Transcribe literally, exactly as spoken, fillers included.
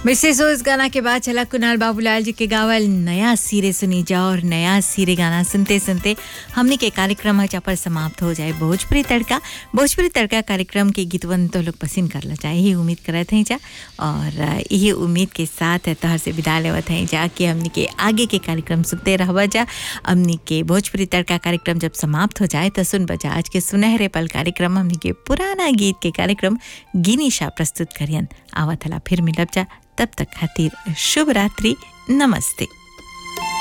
Mrs हो इस गाना के बाद चला कुणाल बाबूलाल जी के गावल नया सिरे सुनी जाओ और नया सिरे गाना सुनते सुनते हमने के कार्यक्रम है पर समाप्त हो जाए भोजपुरी तड़का भोजपुरी तड़का कार्यक्रम के गीतवन तो लोग पसंद कर ला चाहे यही उम्मीद करते हैं जा और यही उम्मीद के साथ तहर से विदा लेवत हैं जा कि हमने के आगे के कार्यक्रम सुनते रहवा जा। हमने के भोजपुरी तड़का कार्यक्रम जब समाप्त हो जाए तो सुन बजा आज के सुनहरे पल कार्यक्रम हमने के पुराना गीत के कार्यक्रम गिनीशा प्रस्तुत करियन आवत हला फिर मिलब जा। तब तक खातिर शुभ रात्रि, नमस्ते।